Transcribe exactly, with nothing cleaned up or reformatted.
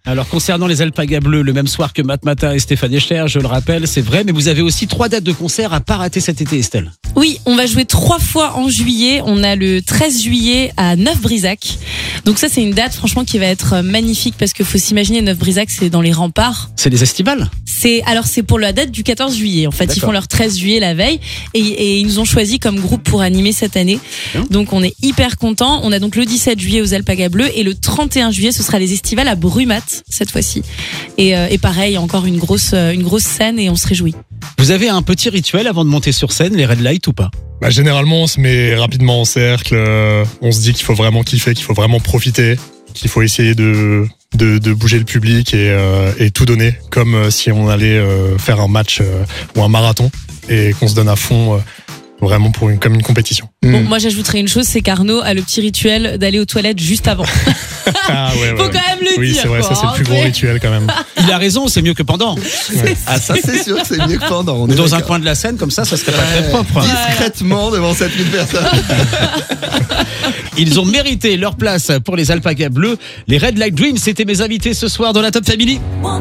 Alors concernant les Alpagas Bleus, le même soir que Matt Mata et Stéphane Echter, je le rappelle, c'est vrai, mais vous avez aussi trois dates de concert à pas rater cet été, Estelle. Oui, on va jouer trois fois en juillet. On a le treize juillet à Neuf-Brisac. Donc ça, c'est une date franchement qui va être magnifique parce que faut s'imaginer Neuf-Brisac, c'est dans les remparts. C'est les estivales. C'est alors c'est pour la date du quatorze juillet. En fait, D'accord. Ils font leur treize juillet la veille et, et ils nous ont choisi comme groupe pour animer cette année. Bien. Donc on est hyper contents. On a donc le dix-sept juillet aux Alpagas Bleus et le trente et un juillet, ce sera les estivales à Brumat cette fois-ci. Et, euh, et pareil, encore une grosse une grosse scène et on se réjouit. Vous avez un petit rituel avant de monter sur scène, les red lights ou pas? Bah, généralement, on se met rapidement en cercle. euh, On se dit qu'il faut vraiment kiffer, qu'il faut vraiment profiter, qu'il faut essayer de de, de bouger le public et, euh, et tout donner, comme euh, si on allait euh, faire un match euh, ou un marathon et qu'on se donne à fond, euh, vraiment pour une comme une compétition. Bon, moi j'ajouterais une chose, c'est qu'Arnaud a le petit rituel d'aller aux toilettes juste avant. Ah ouais, ouais, Faut ouais. quand même le Oui, dire. c'est vrai, quoi, ça c'est le plus hein, gros c'est- rituel quand même. Il a raison, c'est mieux que pendant. Ouais. Ah, ça, c'est sûr que c'est mieux que pendant. On Ou est dans un d'accord. coin de la scène, comme ça, ça serait pas très propre. Discrètement devant sept mille personnes. Ils ont mérité leur place pour les Alpagas Bleus. Les Red Light Dreams, c'était mes invités ce soir dans la Top Family.